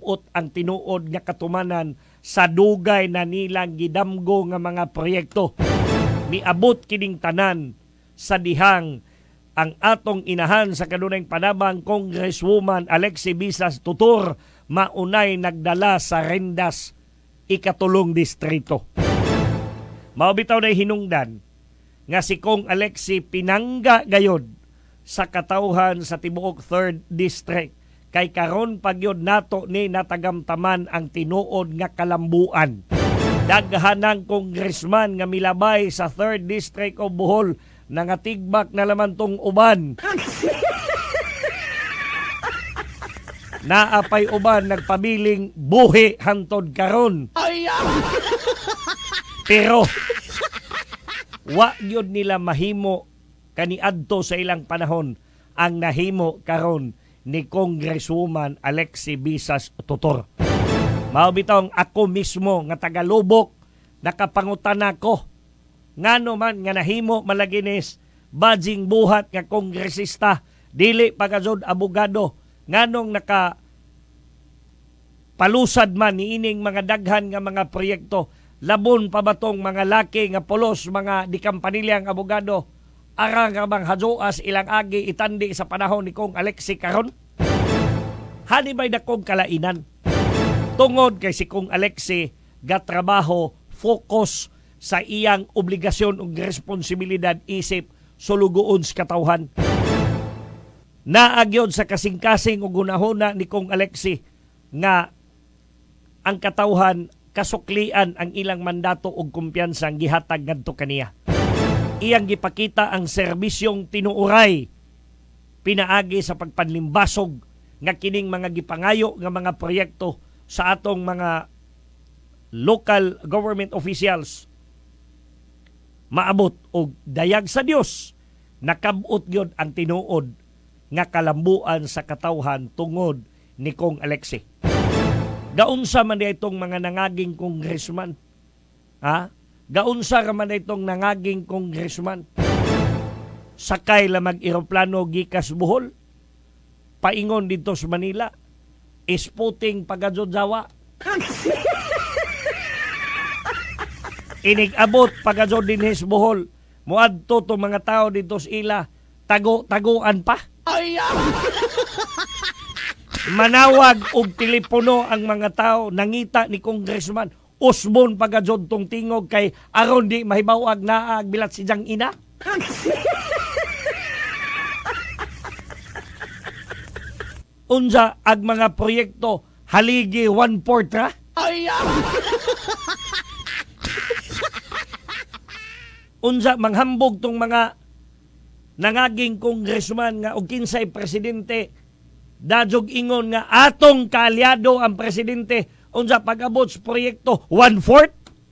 makabot ang tinuod nga katumanan sa dugay na nilang gidamgo nga mga proyekto. Miabot kining tanan sa dihang ang atong inahan sa kanunayng panabang Congresswoman Alexi Visas Tutor maunay nagdala sa rendas ikatulong distrito. Mao bitaw na hinungdan nga si Kong Alexi pinangga gayod sa katawhan sa tibuok 3rd District kay karon pagyod nato ni natagamtaman ang tinuod nga kalambuan. Daghanang congressman nga milabay sa 3rd District of Bohol nangatigbak na laman tong uban. Naapay uban nagpabiling buhi hantod karon. Pero wa gyud nila mahimo kaniadto sa ilang panahon ang nahimo karon ni Congresswoman Alexi Visas Tutor. Mao bitong ako mismo nga tagalubok nakapangutan ako ngano man nga nahimo malaginis badging buhat nga kongresista dili pagazod abogado nganong naka palusad man niining mga daghan nga mga proyekto labon pa batong mga laki nga polos mga di kampanilyang abogado arang nga bang haduas ilang agi itandi sa panahon ni Kong Alexi karon. Hani ba'y dakong kalainan tungod kay si Kong Alexi gatrabaho focus sa iyang obligasyon ug responsibilidad isip sulugoon sa katawhan. Naagyon sa kasing-kasing ug gunahuna ni Kong Alexi nga ang katawhan kasuklian ang ilang mandato ug kumpiyansa ang gihatag ngadto kaniya. Iyang gipakita ang serbisyong tinuuray pinaagi sa pagpanlimbasog nga kining mga gipangayo nga mga proyekto sa atong mga local government officials maabot og dayag sa Dios nakabot gyud ang tinuod nga kalambuan sa katawhan tungod ni Kong Alexi. Gaunsa man itong mga nangaging congressman? Ha? Gaunsa ra man itong nangaging congressman? Sakay la mag-eroplano gikas Bohol, paingon dito sa Manila, isputing pagadzod Jawa. Inig-abot pagadzod din sa Bohol, muadto to mga tao dito sa ila, tago-taguan pa. Manawag og telepono ang mga tao, nangita ni Congressman usbon pagadzod tong tingog kay aron di mahibawag na bilat si Jang ina. Unsa ag mga proyekto haligi 1/4 ra? Unsa manghambog tong mga nangaging congressman nga og kinsay presidente dadyog ingon nga atong kaalyado ang presidente unsa pag-abot sa proyekto 1/4?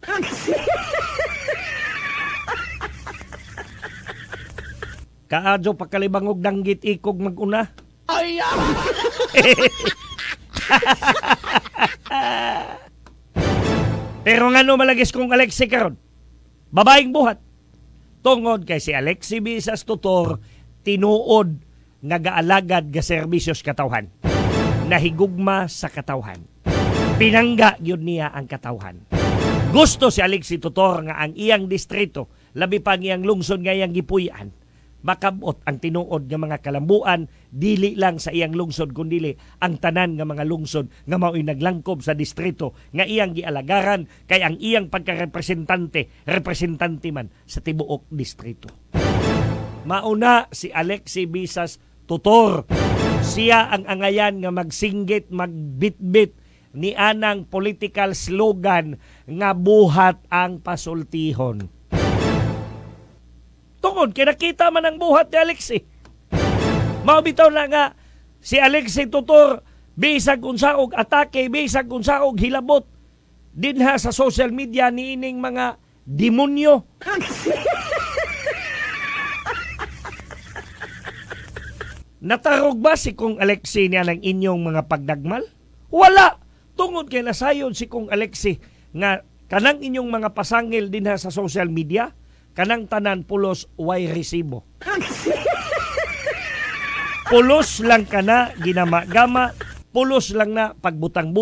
Kaadyo pakalibangog danggit ikog maguna. Pero ngano malagis kong Alexi karon? Babaeng buhat. Tungod kay si Alexi Visas Tutor tinuod nga gaalagad ga serbisyos katawhan. Nahigugma sa katawhan. Pinangga yun niya ang katawhan. Gusto si Alexi Tutor nga ang iyang distrito, labi pa ang iyang lungsod nga iyang gipuy-an, makabot ang tinuod nga mga kalambuan, dili lang sa iyang lungsod, kundili ang tanan nga mga lungsod nga mao'y naglangkob sa distrito nga iyang gialagaran kay ang iyang pagkarepresentante man sa tibuok distrito. Mauna si Alexi Visas Tutor. Siya ang angayan nga magsinggit, magbitbit ni anang political slogan nga buhat ang pasultihon. Tungod, kinakita man ang buhat ni Alexi. Maubitaw na nga si Alexi Tutor, bisag unsaog atake, bisag unsaog hilabot, dinha sa social media niining mga demonyo. Natarog ba si Kong Alexi niya ng inyong mga pagdagmal? Wala! Tungod kay nasayon si Kong Alexi nga kanang inyong mga pasangil dinha sa social media, kanang tanan pulos way resibo. Pulos lang kana ginama-gama, pulos lang na pagbutang